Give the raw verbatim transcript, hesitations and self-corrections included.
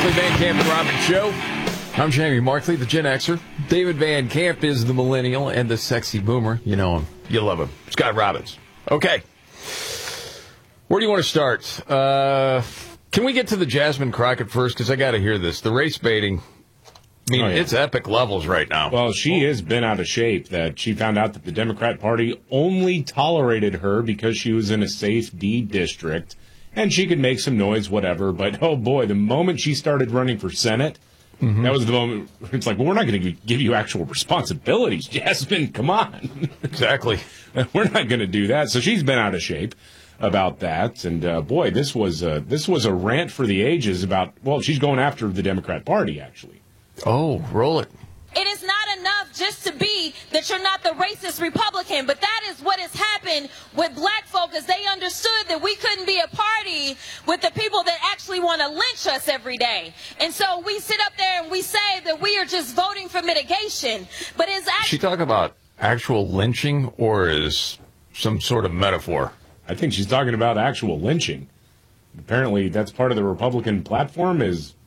Markley, Van Camp, and Robbins Show. I'm Jamie Markley, the Gen Xer. David Van Camp is the millennial and the sexy boomer. You know him. You love him. Scott Robbins. Okay. Where do you want to start? Uh, can we get to the Jasmine Crockett first? Because I got to hear this. The race baiting, I mean, oh, yeah. It's epic levels right now. Well, she has been out of shape. That she found out that the Democrat Party only tolerated her because she was in a safe D district. And she could make some noise, whatever. But, oh, boy, the moment she started running for Senate, mm-hmm. that was the moment. It's like, well, we're not going to give you actual responsibilities, Jasmine. Come on. Exactly. We're not going to do that. So she's been out of shape about that. And, uh, boy, this was, a, this was a rant for the ages about, well, she's going after the Democrat Party, actually. Oh, roll it. It is not enough just to be that you're not the racist Republican, but that is what has happened with black folk, as they understood that we couldn't be a party with the people that actually want to lynch us every day. And so we sit up there and we say that we are just voting for mitigation. But is actually... She talk about actual lynching or is some sort of metaphor? I think she's talking about actual lynching. Apparently that's part of the Republican platform is